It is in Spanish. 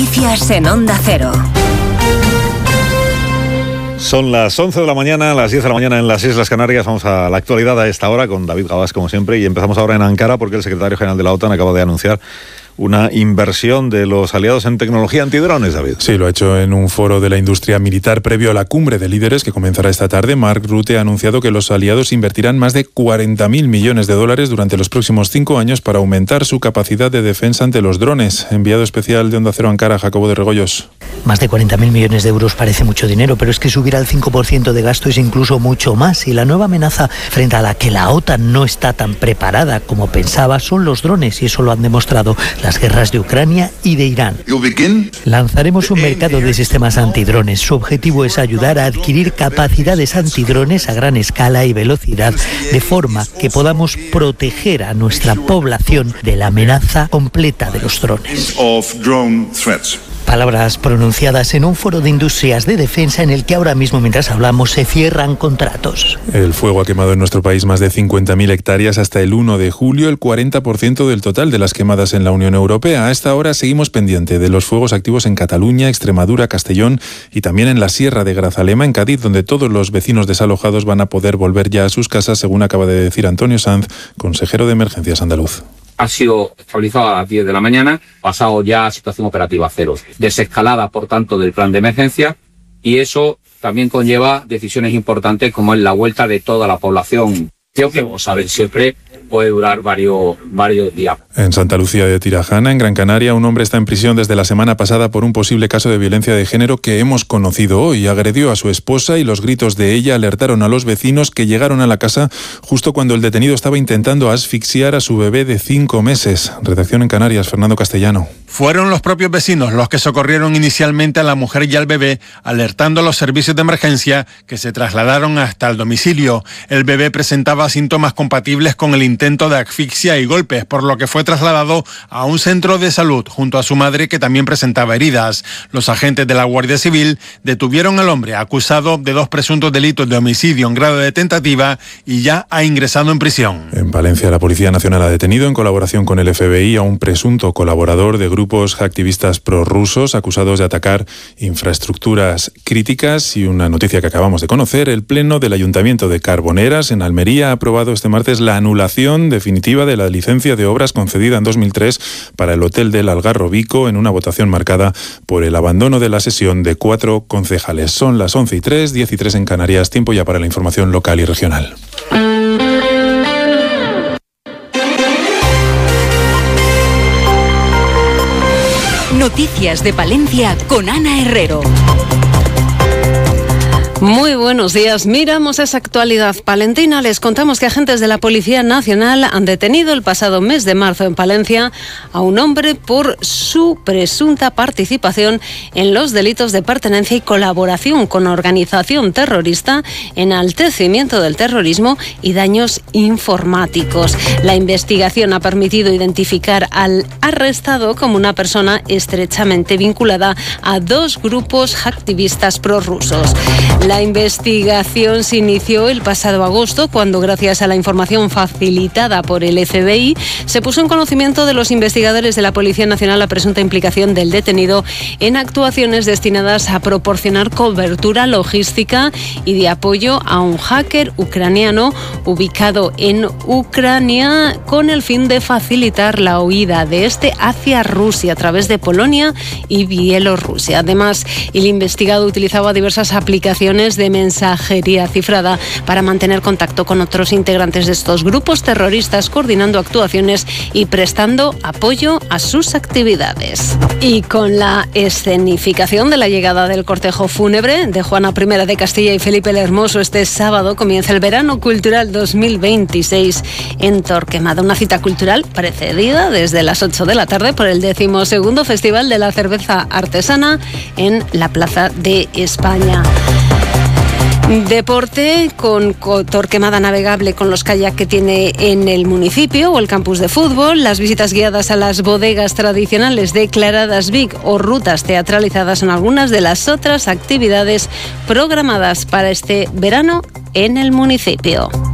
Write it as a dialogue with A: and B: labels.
A: Noticias en Onda Cero.
B: Son las 11 de la mañana, las 10 de la mañana en las Islas Canarias. Vamos a la actualidad a esta hora con David Gabás, como siempre, y empezamos ahora en Ankara porque el secretario general de la OTAN acaba de anunciar una inversión de los aliados en tecnología antidrones, David.
C: Sí, lo ha hecho en un foro de la industria militar previo a la cumbre de líderes que comenzará esta tarde. Mark Rutte ha anunciado que los aliados invertirán más de 40.000 millones de dólares durante los próximos 5 años para aumentar su capacidad de defensa ante los drones. Enviado especial de Onda Cero Ankara, Jacobo de Regoyos.
D: Más de 40.000 millones de euros parece mucho dinero, pero es que subir al 5% de gasto es incluso mucho más. Y la nueva amenaza frente a la que la OTAN no está tan preparada como pensaba son los drones, y eso lo han demostrado las guerras de Ucrania y de Irán. Lanzaremos un mercado de sistemas antidrones. Su objetivo es ayudar a adquirir capacidades antidrones a gran escala y velocidad, de forma que podamos proteger a nuestra población de la amenaza completa de los drones. Palabras pronunciadas en un foro de industrias de defensa en el que ahora mismo, mientras hablamos, se cierran contratos.
C: El fuego ha quemado en nuestro país más de 50.000 hectáreas hasta el 1 de julio, el 40% del total de las quemadas en la Unión Europea. A esta hora seguimos pendiente de los fuegos activos en Cataluña, Extremadura, Castellón y también en la Sierra de Grazalema, en Cádiz, donde todos los vecinos desalojados van a poder volver ya a sus casas, según acaba de decir Antonio Sanz, consejero de Emergencias andaluz.
E: Ha sido estabilizado a las 10 de la mañana, pasado ya a situación operativa cero. Desescalada, por tanto, del plan de emergencia, y eso también conlleva decisiones importantes como es la vuelta de toda la población. Creo que, vamos a ver, siempre puede durar varios días.
C: En Santa Lucía de Tirajana, en Gran Canaria, un hombre está en prisión desde la semana pasada por un posible caso de violencia de género que hemos conocido hoy. Agredió a su esposa y los gritos de ella alertaron a los vecinos, que llegaron a la casa justo cuando el detenido estaba intentando asfixiar a su bebé de 5 meses. Redacción en Canarias, Fernando Castellano.
F: Fueron los propios vecinos los que socorrieron inicialmente a la mujer y al bebé, alertando a los servicios de emergencia, que se trasladaron hasta el domicilio. El bebé presentaba síntomas compatibles con el intento de asfixia y golpes, por lo que fue trasladado a un centro de salud junto a su madre, que también presentaba heridas. Los agentes de la Guardia Civil detuvieron al hombre, acusado de 2 presuntos delitos de homicidio en grado de tentativa, y ya ha ingresado en prisión.
C: En Valencia, la Policía Nacional ha detenido, en colaboración con el FBI, a un presunto colaborador de grupos activistas prorrusos acusados de atacar infraestructuras críticas. Y una noticia que acabamos de conocer: el Pleno del Ayuntamiento de Carboneras, en Almería, ha aprobado este martes la anulación definitiva de la licencia de obras concedida en 2003 para el Hotel del Algarrobico, en una votación marcada por el abandono de la sesión de 4 concejales. Son las 11:03, 10:03 en Canarias. Tiempo ya para la información local y regional.
A: Noticias de Palencia con Ana Herrero.
G: Muy buenos días. Miramos esa actualidad palentina. Les contamos que agentes de la Policía Nacional han detenido el pasado mes de marzo en Palencia a un hombre por su presunta participación en los delitos de pertenencia y colaboración con organización terrorista, enaltecimiento del terrorismo y daños informáticos. La investigación ha permitido identificar al arrestado como una persona estrechamente vinculada a 2 grupos activistas prorrusos. La investigación se inició el pasado agosto, cuando, gracias a la información facilitada por el FBI, se puso en conocimiento de los investigadores de la Policía Nacional la presunta implicación del detenido en actuaciones destinadas a proporcionar cobertura logística y de apoyo a un hacker ucraniano ubicado en Ucrania, con el fin de facilitar la huida de este hacia Rusia a través de Polonia y Bielorrusia. Además, el investigado utilizaba diversas aplicaciones de mensajería cifrada para mantener contacto con otros integrantes de estos grupos terroristas, coordinando actuaciones y prestando apoyo a sus actividades. Y con la escenificación de la llegada del cortejo fúnebre de Juana I de Castilla y Felipe el Hermoso, este sábado comienza el Verano Cultural 2026 en Torquemada, una cita cultural precedida desde las 8 de la tarde por el 12º Festival de la Cerveza Artesana en la Plaza de España. Deporte con Torquemada navegable con los kayak que tiene en el municipio, o el campus de fútbol, las visitas guiadas a las bodegas tradicionales declaradas BIC o rutas teatralizadas son algunas de las otras actividades programadas para este verano en el municipio.